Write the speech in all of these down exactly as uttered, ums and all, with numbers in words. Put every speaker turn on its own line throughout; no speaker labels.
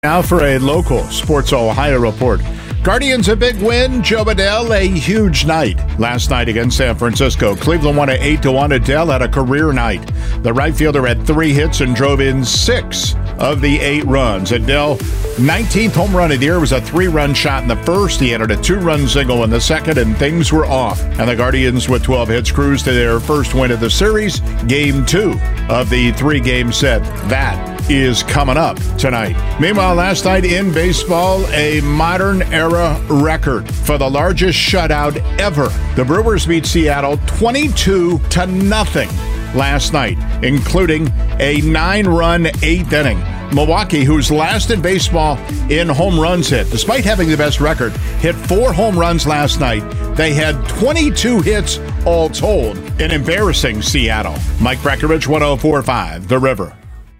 Now for a local Sports Ohio report. Guardians a big win. Joe Adell a huge night last night against San Francisco. Cleveland won at eight to one. Adell had a career night. The right fielder had three hits and drove in six of the eight runs. Adell, nineteenth home run of the year, was a three-run shot in the first. He added a two-run single in the second, and things were off. And the Guardians, with twelve hits, cruised to their first win of the series, game two of the three-game set. That is coming up tonight. Meanwhile, last night in baseball, a modern era record for the largest shutout ever. The Brewers beat Seattle twenty-two to nothing last night, including a nine-run eighth inning. Milwaukee, who's last in baseball in home runs hit, despite having the best record, hit four home runs last night. They had twenty-two hits all told in embarrassing Seattle. Mike Breckenridge, one oh four point five, The River.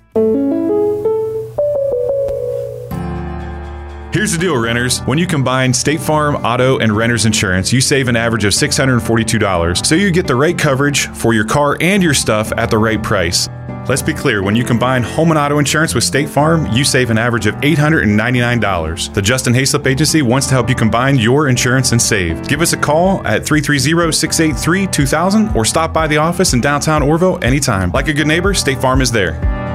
Here's the deal, renters. When you combine State Farm, auto, and renter's insurance, you save an average of six hundred forty-two dollars, so you get the right coverage for your car and your stuff at the right price. Let's be clear, when you combine home and auto insurance with State Farm, you save an average of eight hundred ninety-nine dollars. The Justin Hayslip Agency wants to help you combine your insurance and save. Give us a call at three three zero, six eight three, two thousand or stop by the office in downtown Orville anytime. Like a good neighbor, State Farm is there.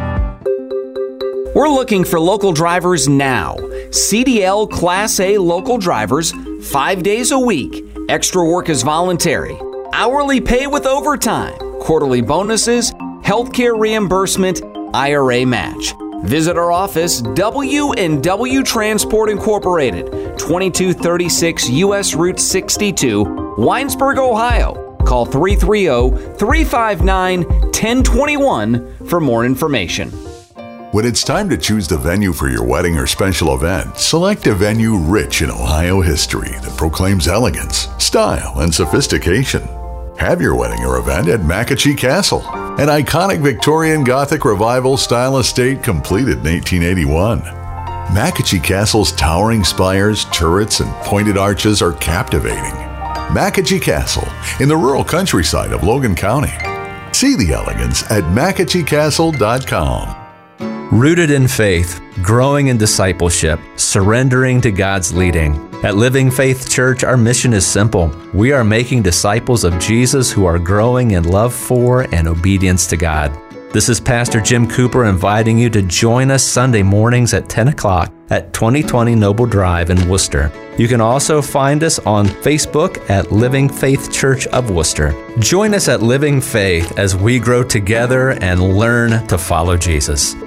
We're looking for local drivers now. C D L Class A local drivers, five days a week. Extra work is voluntary. Hourly pay with overtime. Quarterly bonuses, healthcare reimbursement, I R A match. Visit our office, W and W Transport Incorporated, twenty-two thirty-six U S Route sixty-two, Winesburg, Ohio. Call three three zero, three five nine, one zero two one for more information.
When it's time to choose the venue for your wedding or special event, select a venue rich in Ohio history that proclaims elegance, style, and sophistication. Have your wedding or event at McAchee Castle, an iconic Victorian Gothic Revival style estate completed in eighteen eighty-one. McAchee Castle's towering spires, turrets, and pointed arches are captivating. McAchee Castle in the rural countryside of Logan County. See the elegance at McAchee Castle dot com.
Rooted in faith, growing in discipleship, surrendering to God's leading. At Living Faith Church, our mission is simple. We are making disciples of Jesus who are growing in love for and obedience to God. This is Pastor Jim Cooper inviting you to join us Sunday mornings at ten o'clock at twenty twenty Noble Drive in Worcester. You can also find us on Facebook at Living Faith Church of Worcester. Join us at Living Faith as we grow together and learn to follow Jesus.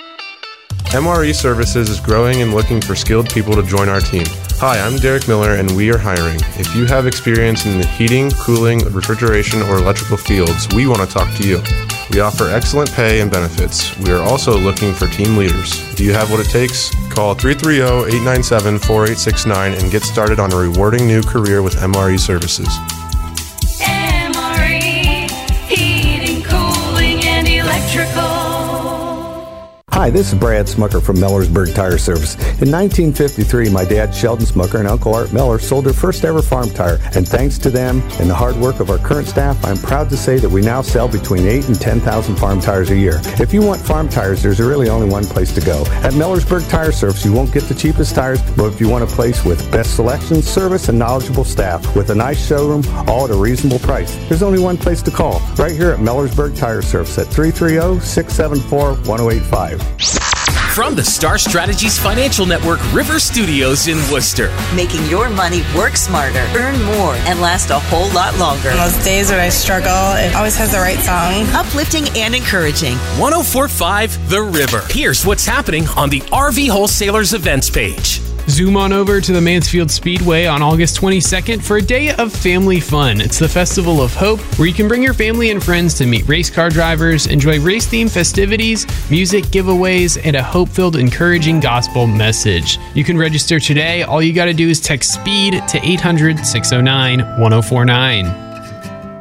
M R E Services is growing and looking for skilled people to join our team. Hi, I'm Derek Miller, and we are hiring. If you have experience in the heating, cooling, refrigeration, or electrical fields, we want to talk to you. We offer excellent pay and benefits. We are also looking for team leaders. Do you have what it takes? Call three three zero, eight nine seven, four eight six nine and get started on a rewarding new career with M R E Services.
M R E, heating, cooling, and electrical.
Hi, this is Brad Smucker from Millersburg Tire Service. In nineteen fifty-three, my dad, Sheldon Smucker, and Uncle Art Miller sold their first ever farm tire. And thanks to them and the hard work of our current staff, I'm proud to say that we now sell between eight and ten thousand farm tires a year. If you want farm tires, there's really only one place to go. At Millersburg Tire Service, you won't get the cheapest tires, but if you want a place with best selection, service, and knowledgeable staff with a nice showroom, all at a reasonable price, there's only one place to call. Right here at Millersburg Tire Service at three three zero, six seven four, one zero eight five.
From the Star Strategies Financial Network River Studios in Worcester.
Making your money work smarter, earn more, and last a whole lot longer.
On those days when I struggle, it always has the right song.
Uplifting and encouraging.
one oh four point five The River. Here's what's happening on the R V Wholesalers events page.
Zoom on over to the Mansfield Speedway on August twenty-second for a day of family fun. It's the Festival of Hope, where you can bring your family and friends to meet race car drivers, enjoy race-themed festivities, music, giveaways, and a hope-filled, encouraging gospel message. You can register today. All you got to do is text SPEED to eight hundred, six oh nine, one oh four nine.